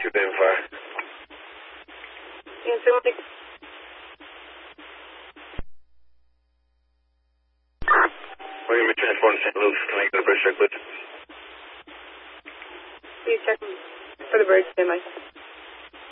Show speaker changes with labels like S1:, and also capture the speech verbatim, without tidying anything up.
S1: two David Fire.
S2: Answer one.
S1: William, you're transporting Saint Luke's. Can I get a bridge check, please?
S2: Please check for the bridge, stand by.